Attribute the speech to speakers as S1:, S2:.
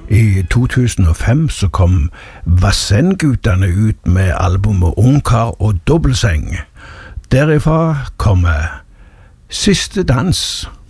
S1: I 2005 så kom Vassendgutane ut med albumet Ungkar og Dobbelseng. Derifra kommer Siste dans.